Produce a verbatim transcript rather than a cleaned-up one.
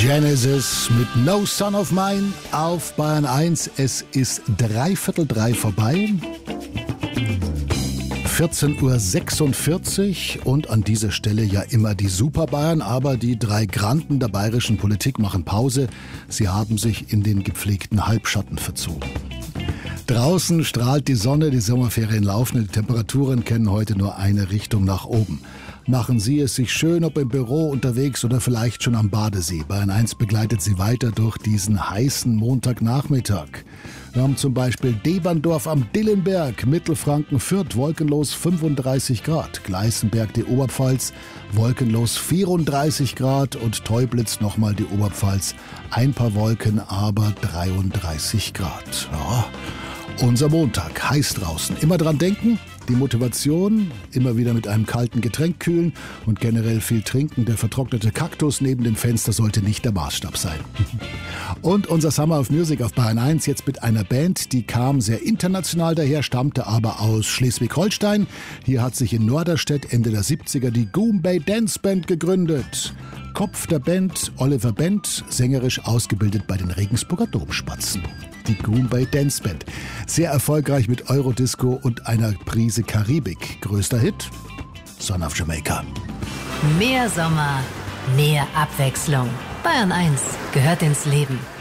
Genesis mit No Son of Mine auf Bayern eins. Es ist dreiviertel drei vorbei. vierzehn Uhr sechsundvierzig und an dieser Stelle ja immer die Super Bayern, aber die drei Granden der bayerischen Politik machen Pause. Sie haben sich in den gepflegten Halbschatten verzogen. Draußen strahlt die Sonne, die Sommerferien laufen, die Temperaturen kennen heute nur eine Richtung nach oben. Machen Sie es sich schön, ob im Büro, unterwegs oder vielleicht schon am Badesee. Bayern eins begleitet Sie weiter durch diesen heißen Montagnachmittag. Wir haben zum Beispiel Deberndorf am Dillenberg, Mittelfranken, Fürth, wolkenlos fünfunddreißig Grad. Gleißenberg, die Oberpfalz, wolkenlos vierunddreißig Grad. Und Teublitz, nochmal die Oberpfalz, ein paar Wolken, aber dreiunddreißig Grad. Ja, unser Montag, heiß draußen. Immer dran denken, die Motivation, immer wieder mit einem kalten Getränk kühlen und generell viel trinken. Der vertrocknete Kaktus neben dem Fenster sollte nicht der Maßstab sein. Und unser Summer of Music auf Bayern eins jetzt mit einer Band, die kam sehr international daher, stammte aber aus Schleswig-Holstein. Hier hat sich in Norderstedt Ende der siebziger die Goombay Dance Band gegründet. Kopf der Band Oliver Bent, sängerisch ausgebildet bei den Regensburger Domspatzen. Die Goombay Dance Band. Sehr erfolgreich mit Eurodisco und einer Prise Karibik. Größter Hit? Son of Jamaica. Mehr Sommer, mehr Abwechslung. Bayern eins gehört ins Leben.